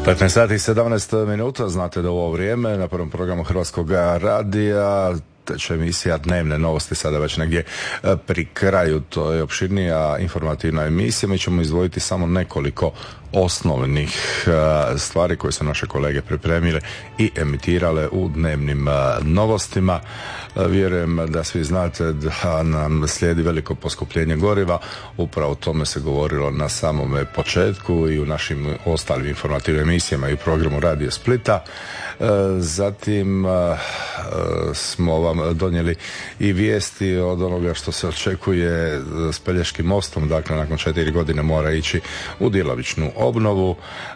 15 sati i 17 minuta, znate da u ovo vrijeme na prvom programu Hrvatskog radija teče emisija Dnevne novosti, sada već negdje pri kraju. To je opširnija informativna emisija. Mi ćemo izdvojiti samo nekoliko osnovnih stvari koje su naše kolege pripremile i emitirale u dnevnim novostima. Vjerujem da svi znate da nam slijedi veliko poskupljenje goriva. Upravo o tome se govorilo na samome početku i u našim ostalim informativnim emisijama i u programu Radio Splita. Zatim smo vam donijeli i vijesti od onoga što se očekuje s Pelješkim mostom. Dakle, nakon 4 godine mora ići u djelomičnu obnovu.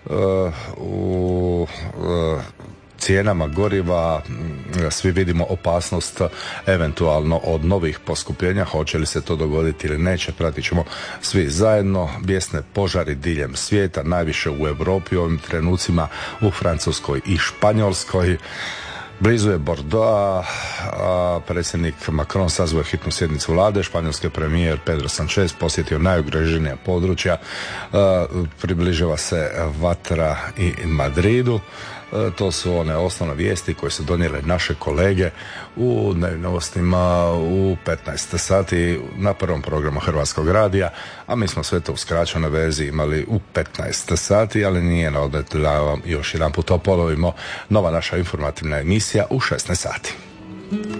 U cijenama goriva svi vidimo opasnost eventualno od novih poskupljenja. Hoće li se to dogoditi ili neće, pratit ćemo svi zajedno. Bijesne požari diljem svijeta, najviše u Europi u ovim trenucima, u Francuskoj i Španjolskoj. Blizu je Bordeaux, predsjednik Macron sazvao hitnu sjednicu vlade, španjolski premijer Pedro Sanchez posjetio najugroženija područja, približava se vatra i Madridu. To su one osnovne vijesti koje su donijele naše kolege u dnevnim novostima u 15 sati na prvom programu Hrvatskog radija, a mi smo sve to u skraćenoj verziji imali u 15 sati, ali nije na odmet da vam još jedan put oponovimo. Nova naša informativna emisija u 16 sati.